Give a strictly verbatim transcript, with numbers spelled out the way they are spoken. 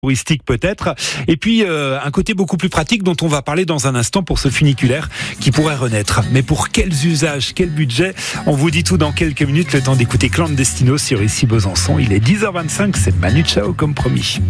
touristique peut-être, et puis euh, un côté beaucoup plus pratique dont on va parler dans un instant pour ce funiculaire qui pourrait renaître. Mais pour quels usages, quel budget? On vous dit tout dans quelques minutes, le temps d'écouter Clandestino sur Ici Besançon. Il est dix heures vingt-cinq, c'est Manu Chao comme promis.